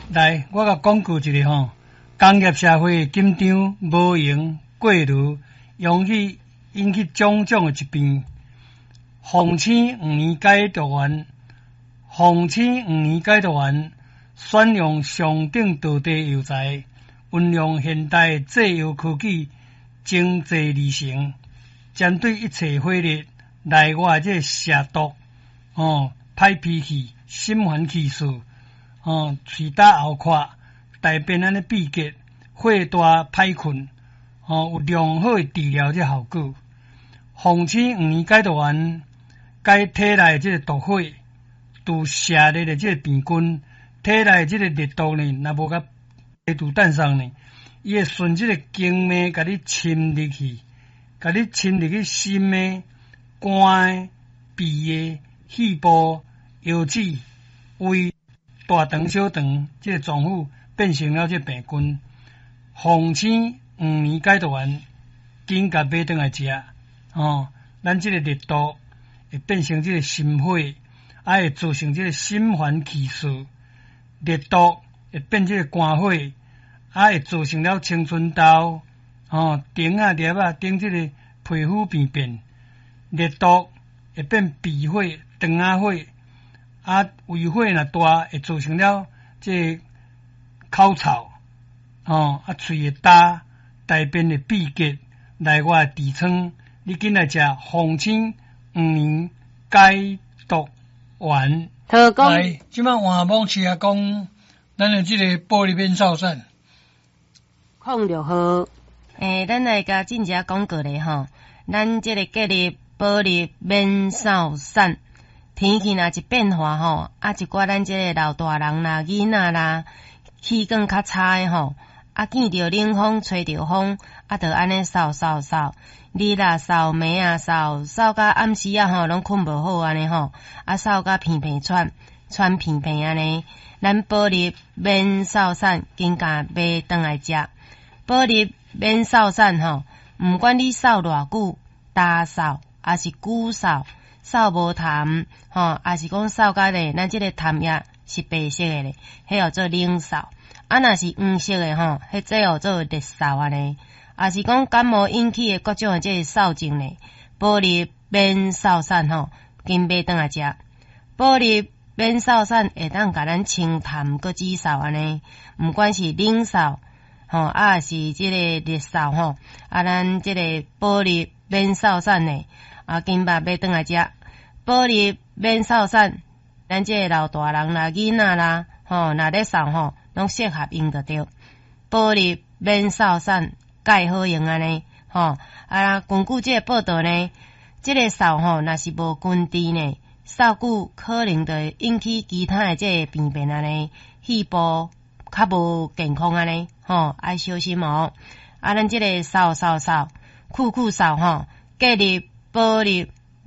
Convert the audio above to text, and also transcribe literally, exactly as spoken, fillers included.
来，我甲讲句一个吼，工业社会紧张无闲过炉，容易引起种种的疾病。风醒五年解毒丸，风醒五年解毒丸选用上等道地药材，运用现代制药科技，精制而成，针对一切火热、内外这蛇毒、哦歹脾气、心烦气躁。哦，喙焦喉渴、大便安尼闭结、火大、歹困，哦，有良好的治疗这效果。风醒五年解毒丸解体内这个毒火，除射热的这个病菌，体内这个热毒呢，若无甲排除蛋上呢，伊会顺这个经脉甲你侵入去，甲你侵入去心的、肝的、鼻的、肺部、腰子、胃。大肠、小肠，这个脏腑变成了这病菌。风醒五年解毒丸，紧甲买转来食。哦，咱这个热毒会变成这个心火，啊会造成这个心烦气躁。热毒会变这个肝火，啊会造成了青春痘。哦，顶啊、粒啊、顶这个皮肤病变。热毒会变鼻火、肠仔火。啊，胃火若大，会造成了这口臭，哦，啊，喙会焦，大便会闭结，内外痔疮。你紧来食风醒五年解毒丸。 好讲。 来，即摆换网市啊讲，咱的即个玻璃面扫散。 控就好。 诶，咱来甲进一下广告咧吼，咱即个隔离玻璃面扫散。天气若一变化吼，啊一寡咱即个老大人啦、囡仔啦，气管较差诶吼，啊见着冷风、吹着风，啊着安尼扫扫扫，日啊扫、暝啊扫，扫到暗时啊吼，拢困无好安尼吼，啊扫到鼻鼻喘、喘鼻鼻安尼，咱玻璃面扫散紧甲买转来食。玻璃面扫散吼，毋管你扫偌久，大扫还是久扫。扫无痰，吼，也是讲扫甲咧，咱即个痰液是白色诶咧，迄叫做冷扫。啊，若是黄色诶吼，迄即叫做热扫安尼。也是讲感冒引起诶各种诶即个扫症咧，玻璃面扫散吼，紧买转来食。玻璃面扫散会当甲咱清痰搁止扫安尼，毋管是冷扫，吼，啊是即个热扫吼，啊咱即个玻璃面扫散咧，啊紧把买转来食。玻璃面扫散，咱这个老大人啦、囡仔啦，吼，若咧扫吼，拢适合用得着。玻璃面扫散，介好用安尼，吼。啊，根据这个报道呢，这个扫吼，若是无根治呢，扫久可能就会引起其他的这个病变安尼，肺部较无健康安尼，吼，爱小心哦。啊，咱这个扫扫扫，酷酷扫吼，隔离玻璃